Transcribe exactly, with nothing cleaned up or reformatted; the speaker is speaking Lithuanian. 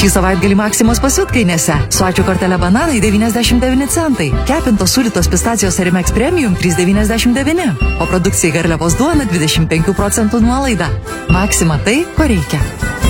Šį savaitgalį Maksimos pasiutkainėse. Su ačiū kortelė bananai devyniasdešimt devyni centai. Kepintos sūdytos pistacijos Arimex Premium trys devyniasdešimt devyni. O produkcijai garliavos duona dvidešimt penkių procentų nuolaida. Maksima tai, ko reikia.